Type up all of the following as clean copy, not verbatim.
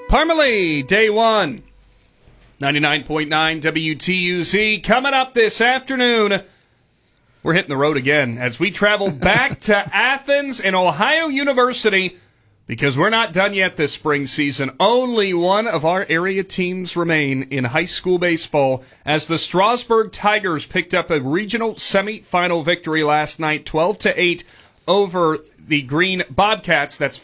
Parmalee, day one. 99.9 WTUZ. Coming up this afternoon, we're hitting the road again as we travel back to Athens and Ohio University because we're not done yet this spring season. Only one of our area teams remain in high school baseball as the Strasburg Tigers picked up a regional semifinal victory last night, 12-8 over the Green Bobcats. That's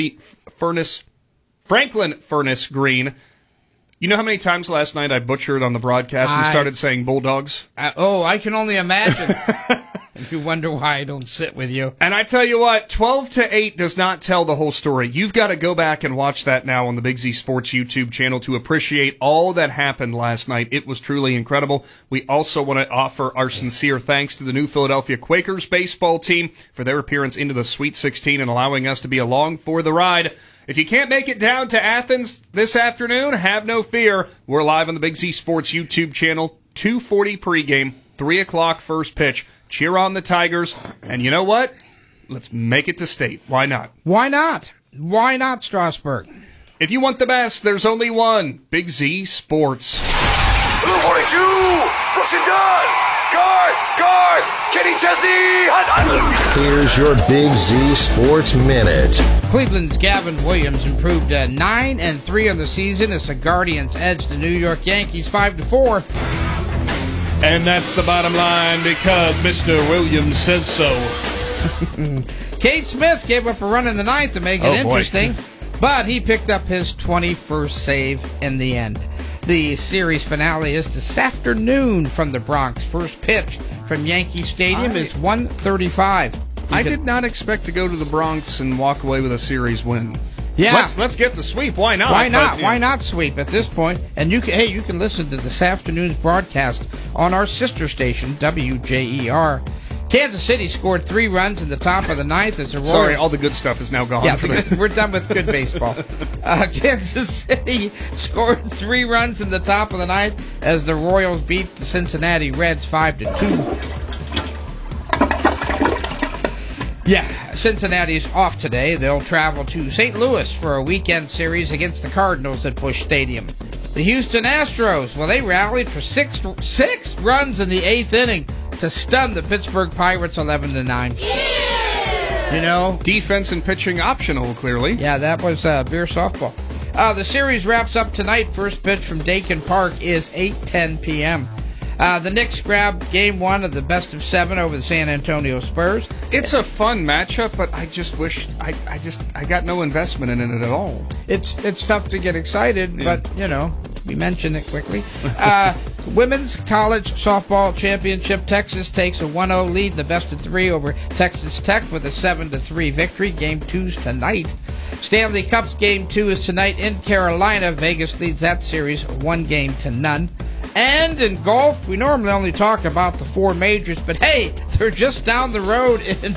Franklin Furnace Green. You know how many times last night I butchered on the broadcast and started saying Bulldogs? I can only imagine. You wonder why I don't sit with you. And I tell you what, 12-8 does not tell the whole story. You've got to go back and watch that now on the Big Z Sports YouTube channel to appreciate all that happened last night. It was truly incredible. We also want to offer our sincere thanks to the New Philadelphia Quakers baseball team for their appearance into the Sweet 16 and allowing us to be along for the ride. If you can't make it down to Athens this afternoon, have no fear. We're live on the Big Z Sports YouTube channel, 2:40 pregame, 3 o'clock first pitch. Cheer on the Tigers. And you know what? Let's make it to state. Why not? Why not? Why not, Strasburg? If you want the best, there's only one. Big Z Sports. Blue 42! Brooks and Dunn! Garth! Kenny Chesney! Here's your Big Z Sports Minute. Cleveland's Gavin Williams improved 9-3 on the season as the Guardians edged the New York Yankees 5-4. And that's the bottom line because Mr. Williams says so. Cade Smith gave up a run in the ninth to make it interesting, but he picked up his 21st save in the end. The series finale is this afternoon from the Bronx. First pitch from Yankee Stadium is 1:35. I did not expect to go to the Bronx and walk away with a series win. Yeah, let's get the sweep. Why not? Why not? Why not sweep at this point? And you can listen to this afternoon's broadcast on our sister station WJER. Kansas City scored 3 runs in the top of the ninth as the Royals... Sorry, all the good stuff is now gone. Yeah, we're done with good baseball. Kansas City scored 3 runs in the top of the ninth as the Royals beat the Cincinnati Reds 5-2. Yeah, Cincinnati's off today. They'll travel to St. Louis for a weekend series against the Cardinals at Busch Stadium. The Houston Astros, well, they rallied for six runs in the 8th inning to stun the Pittsburgh Pirates 11-9. Yeah! You know, defense and pitching optional, clearly. Yeah, that was beer softball. The series wraps up tonight. First pitch from Dakin Park is 8:10 p.m. The Knicks grabbed Game 1 of the best of 7 over the San Antonio Spurs. It's a fun matchup, but I just wish I got no investment in it at all. It's tough to get excited, but you know, we mentioned it quickly. Women's College Softball Championship. Texas takes a 1-0 lead in the best of 3 over Texas Tech with a 7-3 victory. Game 2's tonight. Stanley Cup's Game 2 is tonight in Carolina. Vegas leads that series 1-0. And in golf, we normally only talk about the 4 majors, but hey, they're just down the road in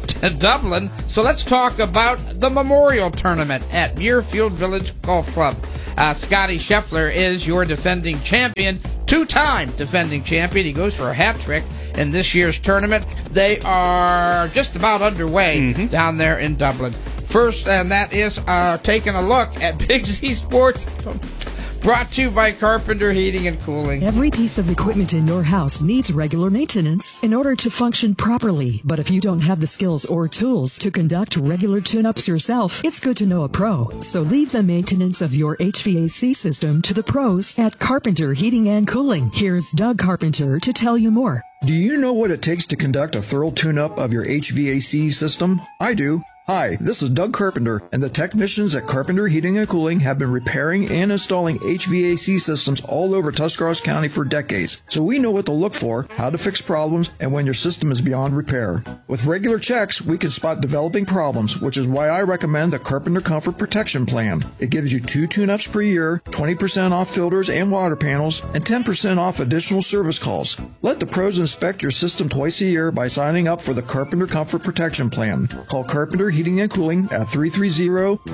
Dublin. So let's talk about the Memorial Tournament at Muirfield Village Golf Club. Scotty Scheffler is your defending champion, 2-time defending champion. He goes for a hat trick in this year's tournament. They are just about underway down there in Dublin. First, and that is taking a look at Big Z Sports. Brought to you by Carpenter Heating and Cooling. Every piece of equipment in your house needs regular maintenance in order to function properly. But if you don't have the skills or tools to conduct regular tune-ups yourself, it's good to know a pro. So leave the maintenance of your HVAC system to the pros at Carpenter Heating and Cooling. Here's Doug Carpenter to tell you more. Do you know what it takes to conduct a thorough tune-up of your HVAC system? I do. Hi, this is Doug Carpenter, and the technicians at Carpenter Heating and Cooling have been repairing and installing HVAC systems all over Tuscarawas County for decades, so we know what to look for, how to fix problems, and when your system is beyond repair. With regular checks, we can spot developing problems, which is why I recommend the Carpenter Comfort Protection Plan. It gives you 2 tune-ups per year, 20% off filters and water panels, and 10% off additional service calls. Let the pros inspect your system twice a year by signing up for the Carpenter Comfort Protection Plan. Call Carpenter Heating and Cooling at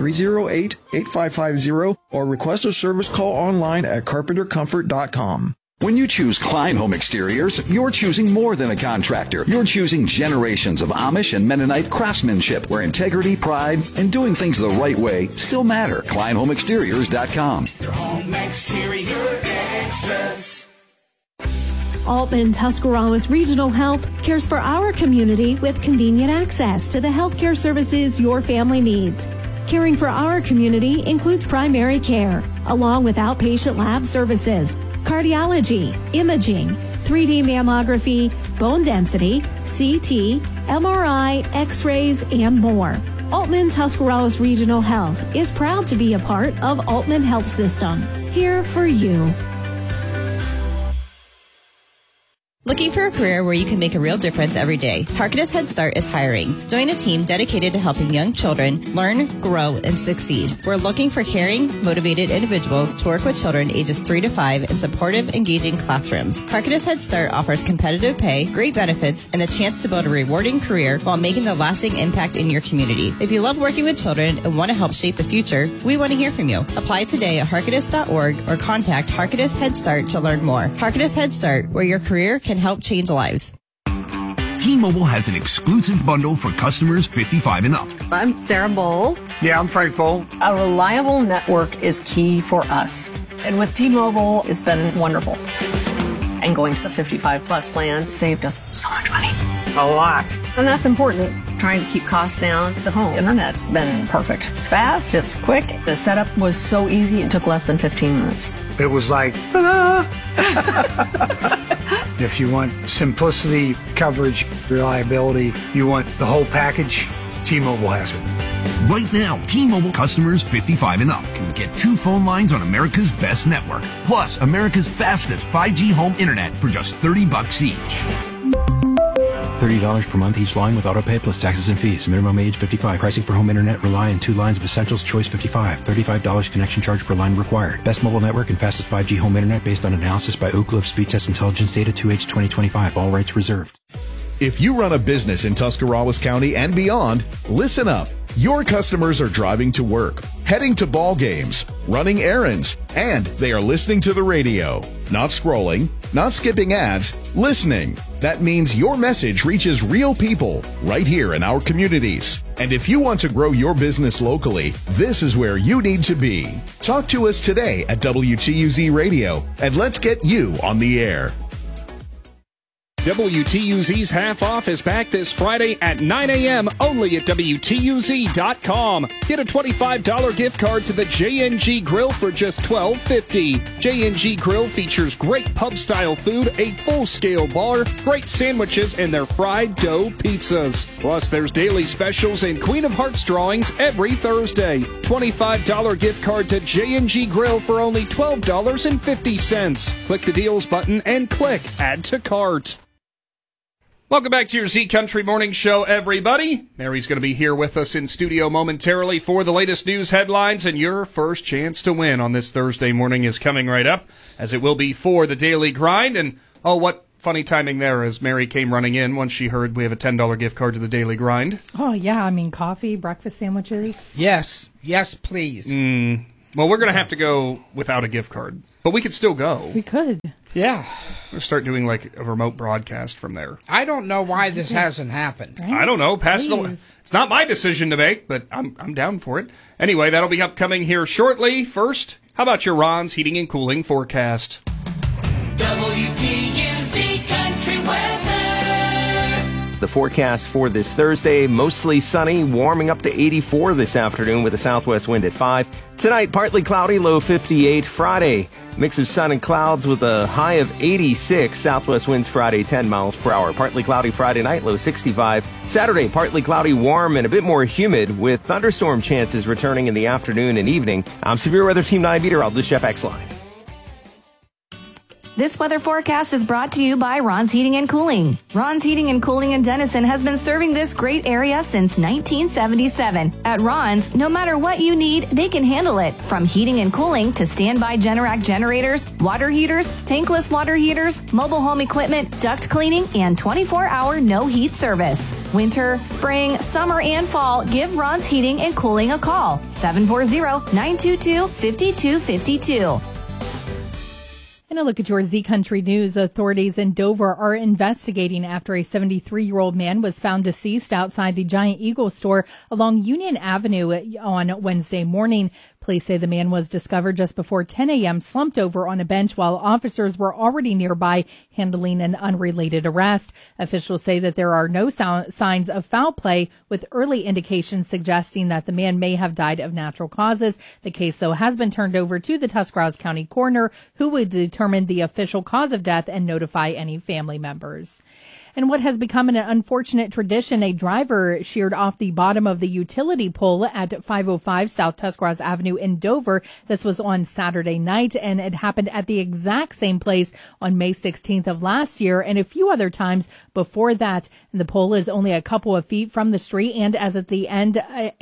330-308-8550 or request a service call online at carpentercomfort.com. When you choose Klein Home Exteriors, you're choosing more than a contractor. You're choosing generations of Amish and Mennonite craftsmanship where integrity, pride, and doing things the right way still matter. KleinHomeExteriors.com. Your home exterior extras. Altman Tuscarawas Regional Health cares for our community with convenient access to the healthcare services your family needs. Caring for our community includes primary care, along with outpatient lab services, cardiology, imaging, 3D mammography, bone density, CT, MRI, X-rays, and more. Altman Tuscarawas Regional Health is proud to be a part of Altman Health System. Here for you. Looking for a career where you can make a real difference every day? Harkness Head Start is hiring. Join a team dedicated to helping young children learn, grow, and succeed. We're looking for caring, motivated individuals to work with children ages 3 to 5 in supportive, engaging classrooms. Harkness Head Start offers competitive pay, great benefits, and the chance to build a rewarding career while making a lasting impact in your community. If you love working with children and want to help shape the future, we want to hear from you. Apply today at harkness.org or contact Harkness Head Start to learn more. Harkness Head Start, where your career can help change lives. T-Mobile has an exclusive bundle for customers 55 and up. I'm Sarah Bowl. Yeah, I'm Frank Bowl. A reliable network is key for us. And with T-Mobile, it's been wonderful. And going to the 55-plus plan saved us so much money. A lot. And that's important. Trying to keep costs down. The home internet's been perfect. It's fast, it's quick. The setup was so easy, it took less than 15 minutes. It was like, ta-da! If you want simplicity, coverage, reliability, you want the whole package, T-Mobile has it. Right now, T-Mobile customers 55 and up can get 2 phone lines on America's best network, plus America's fastest 5G home internet for just $30 each. $30 per month each line with autopay plus taxes and fees. Minimum age 55. Pricing for home internet rely on 2 lines of Essentials Choice 55. $35 connection charge per line required. Best mobile network and fastest 5G home internet based on analysis by Ookla of Speed Test Intelligence data 2H 2025. All rights reserved. If you run a business in Tuscarawas County and beyond, listen up. Your customers are driving to work, heading to ball games, running errands, and they are listening to the radio. Not scrolling, not skipping ads, listening. That means your message reaches real people right here in our communities. And if you want to grow your business locally, this is where you need to be. Talk to us today at WTUZ Radio, and let's get you on the air. WTUZ's Half Off is back this Friday at 9 a.m. only at WTUZ.com. Get a $25 gift card to the J&G Grill for just $12.50. J&G Grill features great pub-style food, a full-scale bar, great sandwiches, and their fried dough pizzas. Plus, there's daily specials and Queen of Hearts drawings every Thursday. $25 gift card to J&G Grill for only $12.50. Click the deals button and click Add to Cart. Welcome back to your Z Country Morning Show, everybody. Mary's going to be here with us in studio momentarily for the latest news headlines, and your first chance to win on this Thursday morning is coming right up, as it will be for the Daily Grind. And, oh, what funny timing there as Mary came running in once she heard we have a $10 gift card to the Daily Grind. Oh, yeah, I mean, coffee, breakfast sandwiches. Yes, please. Well, we're going to have to go without a gift card, but we could still go. We could. Yeah. We'll start doing like a remote broadcast from there. I don't know why this hasn't happened. Right? I don't know. Pass it along. It's not my decision to make, but I'm down for it. Anyway, that'll be upcoming here shortly. First, how about your Ron's Heating and Cooling forecast? WTUZ Country Weather. The forecast for this Thursday, mostly sunny, warming up to 84 this afternoon with a southwest wind at 5. Tonight, partly cloudy, low 58. Friday, mix of sun and clouds with a high of 86. Southwest winds Friday, 10 miles per hour. Partly cloudy Friday night, low 65. Saturday, partly cloudy, warm, and a bit more humid with thunderstorm chances returning in the afternoon and evening. I'm Severe Weather Team 9 meteorologist Jeff Exline. This weather forecast is brought to you by Ron's Heating and Cooling. Ron's Heating and Cooling in Denison has been serving this great area since 1977. At Ron's, no matter what you need, they can handle it. From heating and cooling to standby Generac generators, water heaters, tankless water heaters, mobile home equipment, duct cleaning, and 24-hour no-heat service. Winter, spring, summer, and fall, give Ron's Heating and Cooling a call. 740-922-5252. And a look at your Z Country News. Authorities in Dover are investigating after a 73-year-old man was found deceased outside the Giant Eagle store along Union Avenue on Wednesday morning. Police say the man was discovered just before 10 a.m. slumped over on a bench while officers were already nearby handling an unrelated arrest. Officials say that there are no signs of foul play, with early indications suggesting that the man may have died of natural causes. The case, though, has been turned over to the Tuscarawas County coroner, who would determine the official cause of death and notify any family members. And what has become an unfortunate tradition, a driver sheared off the bottom of the utility pole at 505 South Tuscarawas Avenue in Dover. This was on Saturday night, and it happened at the exact same place on May 16th of last year and a few other times before that. And the pole is only a couple of feet from the street and is at the end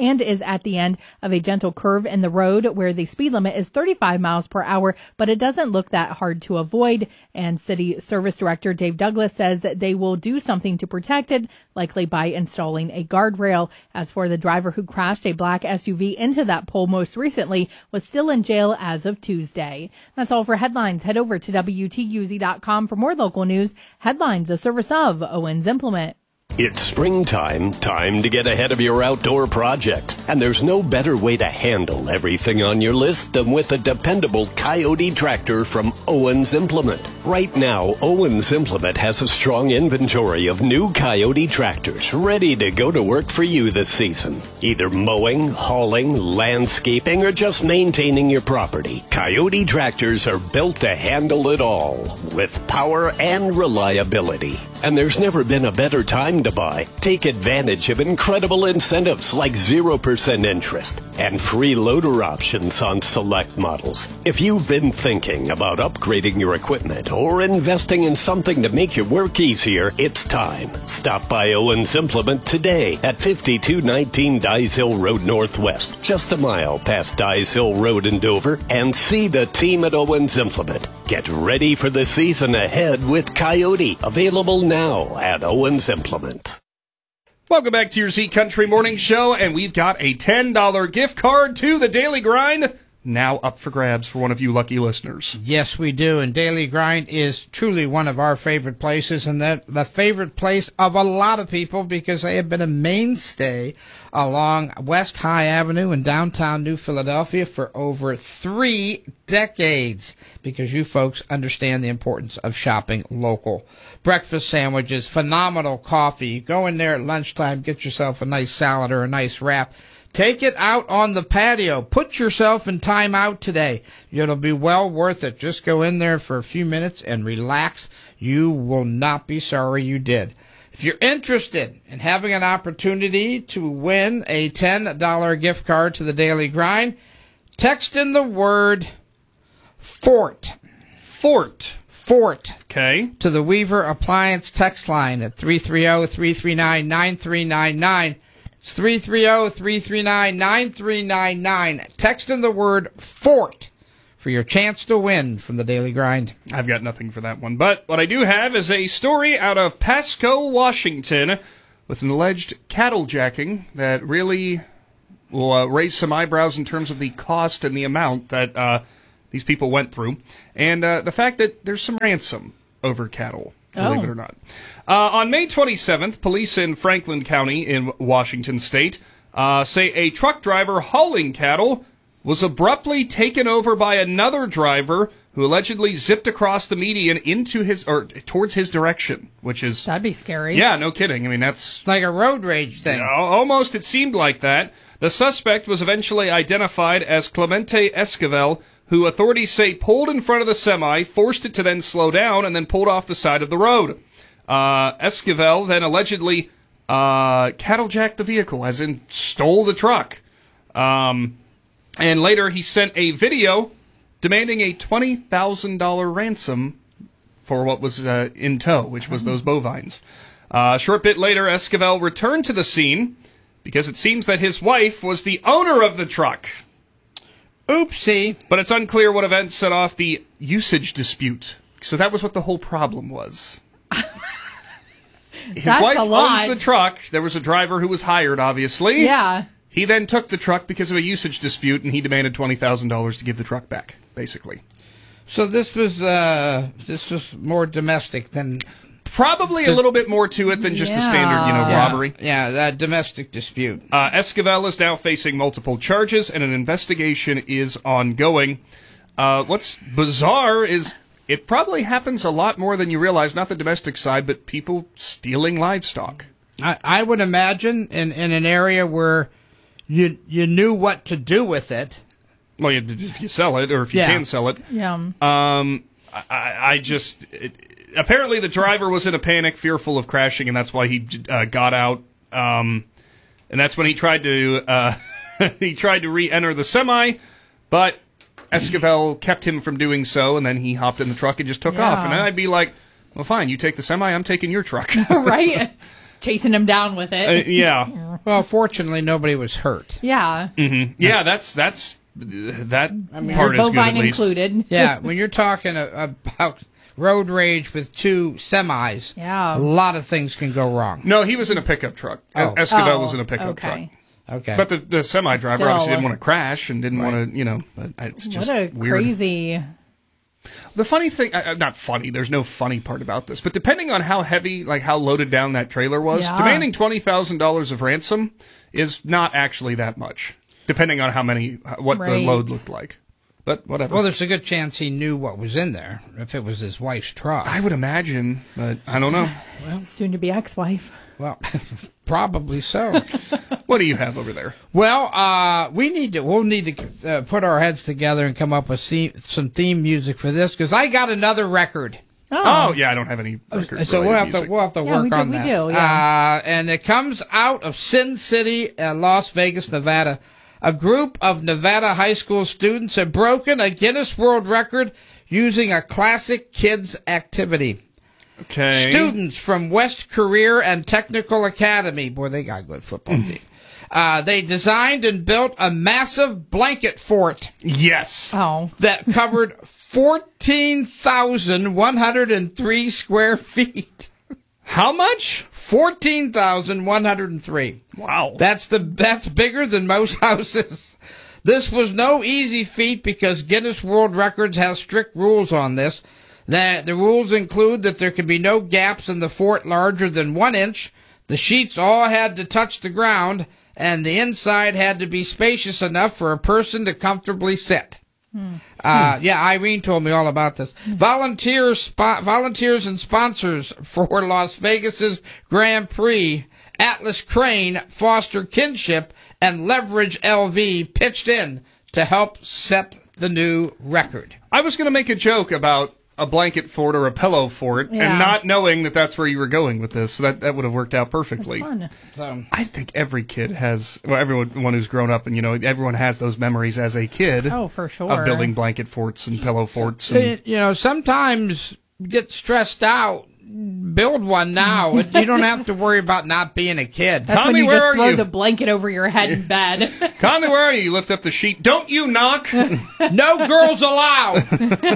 of a gentle curve in the road where the speed limit is 35 miles per hour, but it doesn't look that hard to avoid. And City Service Director Dave Douglas says that they will do something to protect it, likely by installing a guardrail. As for the driver who crashed a black SUV into that pole most recently, was still in jail as of Tuesday. That's all for headlines. Head over to WTUZ.com for more local news. Headlines, a service of Owens Implement. It's springtime, time to get ahead of your outdoor project. And there's no better way to handle everything on your list than with a dependable Coyote tractor from Owens Implement. Right now, Owens Implement has a strong inventory of new Coyote tractors ready to go to work for you this season. Either mowing, hauling, landscaping, or just maintaining your property, Coyote tractors are built to handle it all with power and reliability. And there's never been a better time to buy. Take advantage of incredible incentives like 0% interest and free loader options on select models. If you've been thinking about upgrading your equipment or investing in something to make your work easier, it's time. Stop by Owens Implement today at 5219 Dyes Hill Road Northwest, just a mile past Dyes Hill Road in Dover, and see the team at Owens Implement. Get ready for the season ahead with Coyote, available now at Owens Implement. Welcome back to your Z Country Morning Show, and we've got a $10 gift card to the Daily Grind now up for grabs for one of you lucky listeners. Yes, we do, and Daily Grind is truly one of our favorite places, and the favorite place of a lot of people because they have been a mainstay along West High Avenue in downtown New Philadelphia for over 3 decades because you folks understand the importance of shopping local. Breakfast sandwiches, phenomenal coffee. Go in there at lunchtime, get yourself a nice salad or a nice wrap. Take it out on the patio. Put yourself in time out today. It'll be well worth it. Just go in there for a few minutes and relax. You will not be sorry you did. If you're interested in having an opportunity to win a $10 gift card to the Daily Grind, text in the word FORT. Fort. Fort. Okay. To the Weaver Appliance text line at 330-339-9399. It's 330-339-9399. Text in the word FORT for your chance to win from the Daily Grind. I've got nothing for that one, but what I do have is a story out of Pasco, Washington, with an alleged cattle jacking that really will raise some eyebrows in terms of the cost and the amount that these people went through, and the fact that there's some ransom over cattle. Believe it or not. On May 27th, police in Franklin County in Washington State say a truck driver hauling cattle was abruptly taken over by another driver who allegedly zipped across the median into towards his direction, which is... That'd be scary. Yeah, no kidding. I mean, that's... like a road rage thing. Almost, it seemed like that. The suspect was eventually identified as Clemente Esquivel, who authorities say pulled in front of the semi, forced it to then slow down, and then pulled off the side of the road. Esquivel then allegedly cattle-jacked the vehicle, as in stole the truck. And later he sent a video demanding a $20,000 ransom for what was in tow, which was those bovines. A short bit later, Esquivel returned to the scene because it seems that his wife was the owner of the truck. Oopsie. But it's unclear what event set off the usage dispute. So that was what the whole problem was. His wife owns the truck. There was a driver who was hired, obviously. Yeah. He then took the truck because of a usage dispute, and he demanded $20,000 to give the truck back, basically. So this was more domestic than. Probably a little bit more to it than just a standard, robbery. Yeah, domestic dispute. Esquivel is now facing multiple charges, and an investigation is ongoing. What's bizarre is it probably happens a lot more than you realize, not the domestic side, but people stealing livestock. I would imagine in an area where you knew what to do with it. Well, if you sell it, or if you can sell it. Yeah. Apparently the driver was in a panic, fearful of crashing, and that's why he got out. And that's when he tried to re-enter the semi, but Esquivel kept him from doing so, and then he hopped in the truck and just took off. And then I'd be like, well, fine, you take the semi, I'm taking your truck. Right? Just chasing him down with it. Yeah. Well, fortunately, nobody was hurt. Yeah. Mm-hmm. Yeah, that's part is good, at least. Included. Yeah, when you're talking about road rage with two semis, a lot of things can go wrong. No, he was in a pickup truck. Esquivel was in a pickup truck. Okay. But the semi driver obviously didn't want to crash and didn't want to, but it's just what a weird. Crazy. The funny thing, not funny, there's no funny part about this, but depending on how heavy, like how loaded down that trailer was, demanding $20,000 of ransom is not actually that much, depending on what the load looked like. But whatever. Well, there's a good chance he knew what was in there if it was his wife's truck. I would imagine, but I don't know. Well, soon to be ex-wife. Well, probably so. What do you have over there? Well, we'll need to put our heads together and come up with some theme music for this because I got another record. Oh yeah, I don't have any records. So we'll have to work on that. We do, yeah. And it comes out of Sin City, Las Vegas, Nevada. A group of Nevada high school students have broken a Guinness World Record using a classic kids activity. Okay. Students from West Career and Technical Academy, boy, they got a good football team. They designed and built a massive blanket fort. Yes. That covered 14,103 square feet. How much? 14,103. Wow. That's bigger than most houses. This was no easy feat because Guinness World Records has strict rules on this. The rules include that there can be no gaps in the fort larger than 1 inch. The sheets all had to touch the ground, and the inside had to be spacious enough for a person to comfortably sit. Irene told me all about this. Volunteers and sponsors for Las Vegas's Grand Prix, Atlas Crane, Foster Kinship, and Leverage LV pitched in to help set the new record. I was going to make a joke about a blanket fort or a pillow fort, and not knowing that that's where you were going with this. So that would have worked out perfectly. That's fun. I think every kid has, everyone who's grown up, and everyone has those memories as a kid. Oh, for sure. Of building blanket forts and pillow forts. And, sometimes get stressed out. Build one now. You don't have to worry about not being a kid. That's Conley, when you just throw you? the blanket over your head in bed. Conley, where are you? You lift up the sheet. Don't you knock? No girls allowed.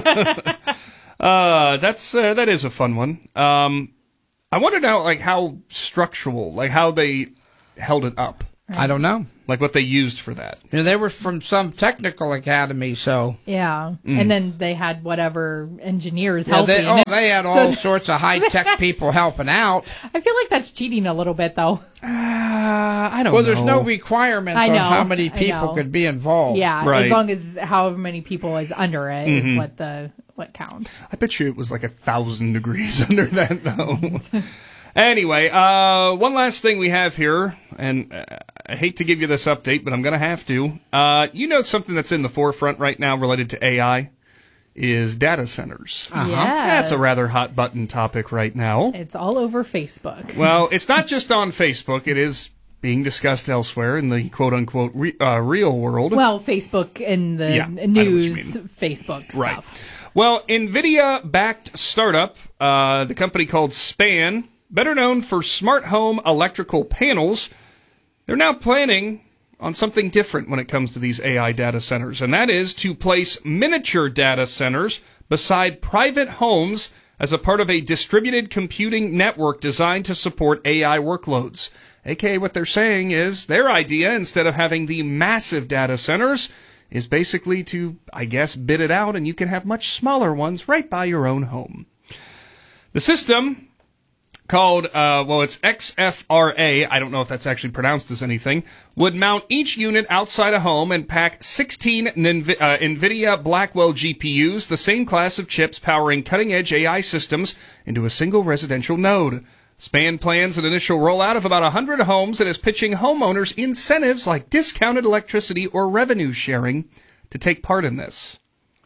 That is a fun one. I wonder now, how structural, how they held it up. I don't know. What they used for that. They were from some technical academy, so. Yeah. And then they had whatever engineers helping. They had all sorts of high-tech people helping out. I feel like that's cheating a little bit, though. I don't know. Well, there's no requirements on how many people could be involved. Yeah, right. As long as however many people is under it is what counts. I bet you it was 1,000 degrees under that, though. Anyway, one last thing we have here, and I hate to give you this update, but I'm going to have to. Something that's in the forefront right now related to AI is data centers. Yes. That's a rather hot button topic right now. It's all over Facebook. Well, it's not just on Facebook. It is being discussed elsewhere in the quote-unquote real world. Well, Facebook and the news Facebook stuff. Right. Well, NVIDIA-backed startup, the company called Span, better known for smart home electrical panels, they're now planning on something different when it comes to these AI data centers, and that is to place miniature data centers beside private homes as a part of a distributed computing network designed to support AI workloads. AKA what they're saying is their idea, instead of having the massive data centers, is basically to, I guess, bid it out, and you can have much smaller ones right by your own home. The system, called, it's XFRA, I don't know if that's actually pronounced as anything, would mount each unit outside a home and pack 16 NVIDIA Blackwell GPUs, the same class of chips powering cutting-edge AI systems, into a single residential node. SPAN plans an initial rollout of about 100 homes and is pitching homeowners incentives like discounted electricity or revenue sharing to take part in this.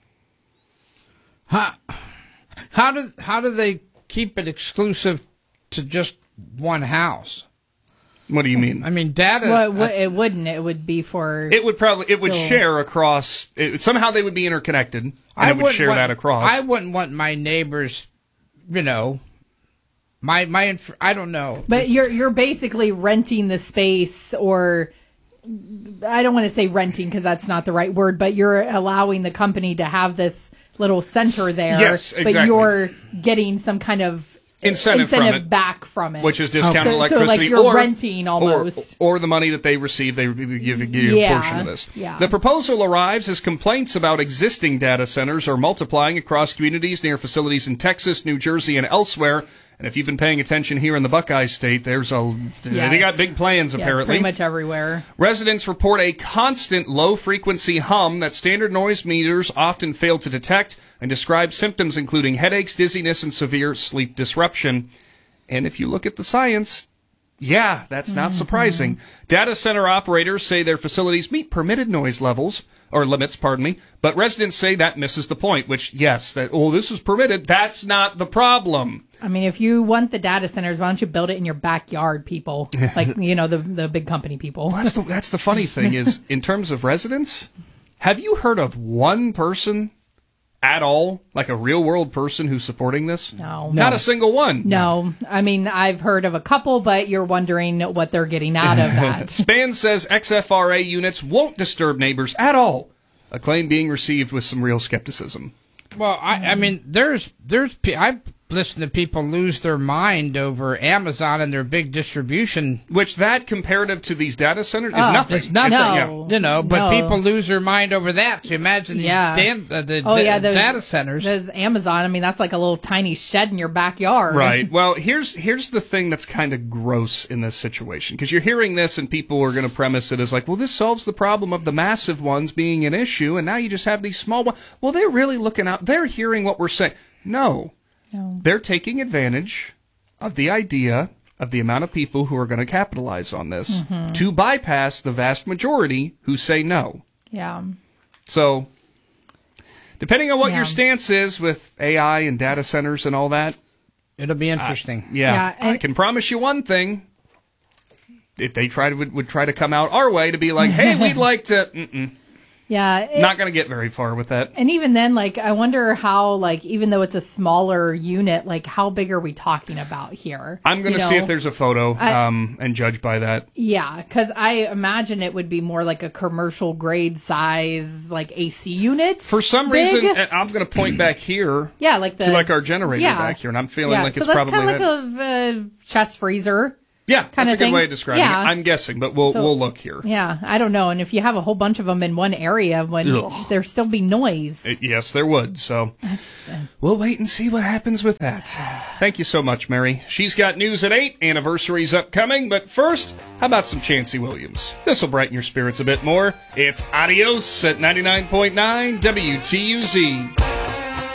How do they keep it exclusive to just one house? What do you mean? I mean, data. Well, it wouldn't. It would be for. It would share across. Somehow they would be interconnected, and it would share that across. I wouldn't want my neighbors, I don't know. But you're basically renting the space, or I don't want to say renting because that's not the right word, but you're allowing the company to have this little center there. Yes, exactly. But you're getting some kind of incentive back from it, which is discounted electricity, so like you're renting almost, or the money that they receive, they give you a portion of this. Yeah. The proposal arrives as complaints about existing data centers are multiplying across communities near facilities in Texas, New Jersey, and elsewhere. And if you've been paying attention here in the Buckeye State, they got big plans apparently. Pretty much everywhere. Residents report a constant low-frequency hum that standard noise meters often fail to detect, and describe symptoms including headaches, dizziness, and severe sleep disruption. And if you look at the science, that's not surprising. Data center operators say their facilities meet permitted noise limits, but residents say that misses the point, which, this is permitted. That's not the problem. I mean, if you want the data centers, why don't you build it in your backyard, people? Like, the big company people. Well, that's the funny thing is, in terms of residents, have you heard of one person at all, like a real-world person who's supporting this? No. Not a single one. No. I mean, I've heard of a couple, but you're wondering what they're getting out of that. SPAN says XFRA units won't disturb neighbors at all, a claim being received with some real skepticism. Well, I mean, I've listened to people lose their mind over Amazon and their big distribution. Which that, comparative to these data centers, is nothing. It's nothing. But people lose their mind over that. So imagine the data centers. There's Amazon. I mean, that's like a little tiny shed in your backyard. Right. Well, here's the thing that's kind of gross in this situation. Because you're hearing this and people are going to premise it as like, well, this solves the problem of the massive ones being an issue, and now you just have these small ones. Well, they're really looking out. They're hearing what we're saying. No. They're taking advantage of the idea of the amount of people who are going to capitalize on this to bypass the vast majority who say no. Yeah. So, depending on what your stance is with AI and data centers and all that, it'll be interesting. I can promise you one thing. If they would try to come out our way to be like, hey, we'd like to... not going to get very far with that. And even then, I wonder how, even though it's a smaller unit, how big are we talking about here? I'm going to see if there's a photo and judge by that. Yeah, because I imagine it would be more like a commercial grade size, AC unit. For some reason, and I'm going to point back here to our generator back here, and I'm feeling like it's probably kind of like a chest freezer. Yeah, that's a good way of describing it. I'm guessing, but we'll look here. Yeah, I don't know. And if you have a whole bunch of them in one area, there'd still be noise. Yes, there would. So we'll wait and see what happens with that. Thank you so much, Mary. She's got news at 8. Anniversary's upcoming. But first, how about some Chancey Williams? This will brighten your spirits a bit more. It's Adios at 99.9 WTUZ.